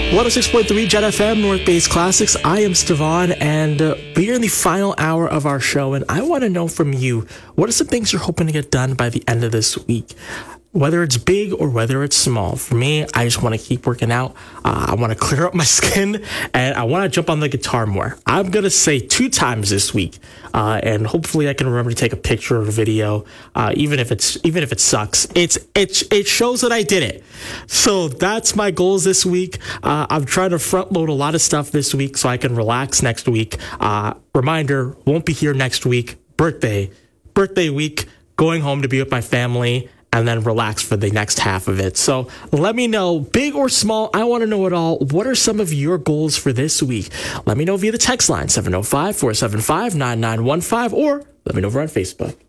106.3 Jet FM, North Base Classics. I am Stevon, and we are in the final hour of our show, and I want to know from you, what are some things you're hoping to get done by the end of this week? Whether it's big or whether it's small. For me, I just want to keep working out. I want to clear up my skin, and I want to jump on the guitar more. I'm going to say 2 times this week, and hopefully I can remember to take a picture or a video, even if it sucks. It shows that I did it. So that's my goals this week. I'm trying to front load a lot of stuff this week so I can relax next week. Reminder, won't be here next week. Birthday week, going home to be with my family, and then relax for the next half of it. So let me know, big or small, I want to know it all. What are some of your goals for this week? Let me know via the text line, 705-475-9915, or let me know over on Facebook.